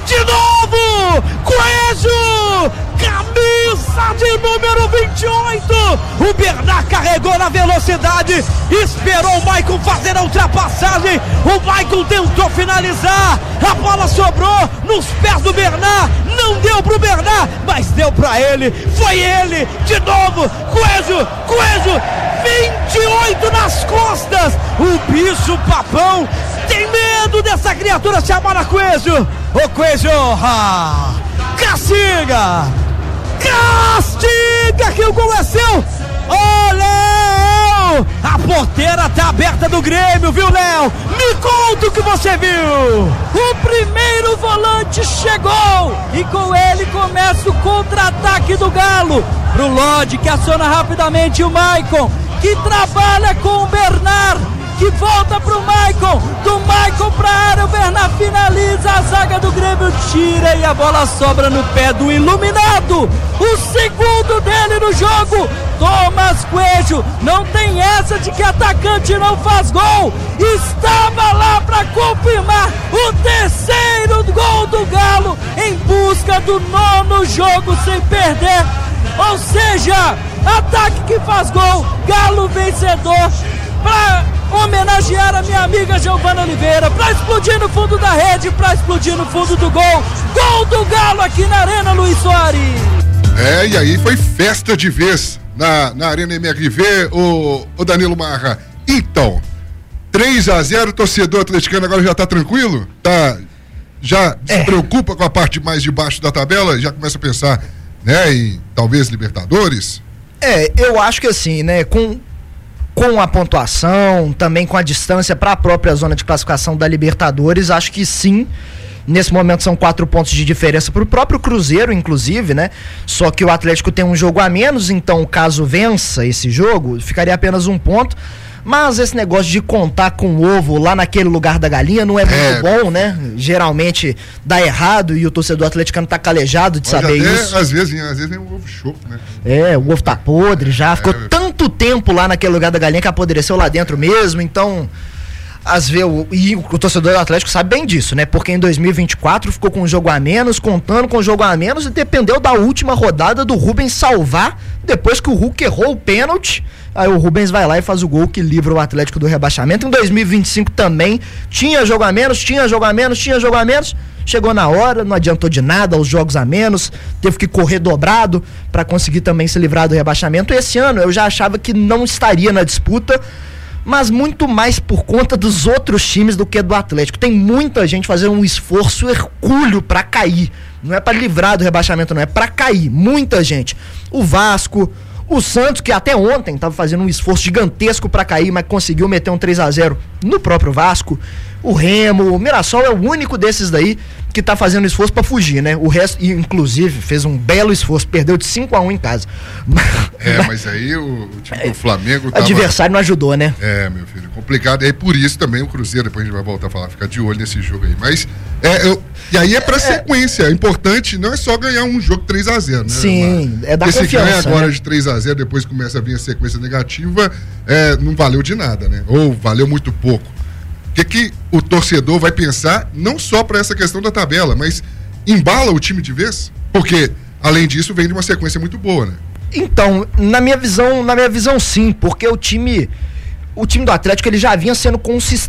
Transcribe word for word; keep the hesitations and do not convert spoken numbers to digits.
de novo, Coelho, camisa de número vinte e oito, o Bernard carregou na velocidade, esperou o Maicon fazer a ultrapassagem, o Maicon tentou finalizar, a bola sobrou nos pés do Bernard, não deu pro Bernard, mas deu pra ele, foi ele, de novo, Coelho, Coelho, vinte e oito nas costas, o bicho papão tem medo dessa criatura chamada Coelho. Ô Coelho, ah, castiga, castiga que o gol é seu. Ô Léo, a porteira tá aberta do Grêmio, viu Léo? Me conta o que você viu. O primeiro volante chegou e com ele começa o contra-ataque do Galo. Pro Lodi, que aciona rapidamente o Maicon, que trabalha com o Bernard, que volta pro Maicon, do Maicon pra área, o Bernard finaliza, a zaga do Grêmio tira e a bola sobra no pé do iluminado, o segundo dele no jogo, Thomas Coelho, não tem essa de que atacante não faz gol, estava lá pra confirmar o terceiro gol do Galo, em busca do nono jogo sem perder, ou seja, ataque que faz gol, Galo vencedor, pra homenagear a minha amiga Giovana Oliveira, pra explodir no fundo da rede, pra explodir no fundo do gol, gol do Galo aqui na Arena Luiz Soares. É, e aí foi festa de vez na, na Arena M R V, o, o Danilo Marra. Então, três a zero, torcedor atleticano agora já tá tranquilo? Tá, já é. se preocupa com a parte mais de baixo da tabela? Já começa a pensar, né, em talvez Libertadores? É, eu acho que assim, né, com com a pontuação, também com a distância para a própria zona de classificação da Libertadores, acho que sim, nesse momento são quatro pontos de diferença para o próprio Cruzeiro, inclusive, né? Só que o Atlético tem um jogo a menos, então caso vença esse jogo, ficaria apenas um ponto. Mas esse negócio de contar com o ovo lá naquele lugar da galinha não é muito é. bom, né? Geralmente dá errado e o torcedor atleticano tá calejado de Mas saber até, isso. Às vezes, às vezes vem um ovo choco, né? É, o ovo tá podre já, é. ficou tanto tempo lá naquele lugar da galinha que apodreceu lá dentro mesmo, então... Às vezes, e o torcedor do Atlético sabe bem disso, né? Porque em dois mil e vinte e quatro ficou com um jogo a menos, contando com um jogo a menos e dependeu da última rodada do Rubens salvar, depois que o Hulk errou o pênalti. Aí o Rubens vai lá e faz o gol que livra o Atlético do rebaixamento. Em dois mil e vinte e cinco também tinha jogo a menos, tinha jogo a menos, tinha jogo a menos. Chegou na hora, não adiantou de nada, os jogos a menos, teve que correr dobrado para conseguir também se livrar do rebaixamento. E esse ano eu já achava que não estaria na disputa, mas muito mais por conta dos outros times do que do Atlético. Tem muita gente fazendo um esforço hercúleo pra cair. Não é pra livrar do rebaixamento, não, é pra cair. Muita gente. O Vasco, o Santos, que até ontem tava fazendo um esforço gigantesco pra cair, mas conseguiu meter um três a zero no próprio Vasco. O Remo, o Mirassol é o único desses daí que tá fazendo esforço pra fugir, né? O resto, inclusive, fez um belo esforço, perdeu de cinco a um em casa. É, mas aí o, o time do Flamengo o tava... adversário não ajudou, né? É, meu filho, complicado. E aí por isso também o Cruzeiro, depois a gente vai voltar a falar, ficar de olho nesse jogo aí. Mas, é, eu... e aí é pra é, sequência, é importante, não é só ganhar um jogo três a zero, né? Sim, Mas, é da confiança. se ganha agora, né, de três a zero, depois começa a vir a sequência negativa, é, não valeu de nada, né? Ou valeu muito pouco. O que, que o torcedor vai pensar, não só para essa questão da tabela, mas embala o time de vez? Porque, além disso, vem de uma sequência muito boa, né? Então, na minha visão, na minha visão sim, porque o time, o time do Atlético ele já vinha sendo consistente.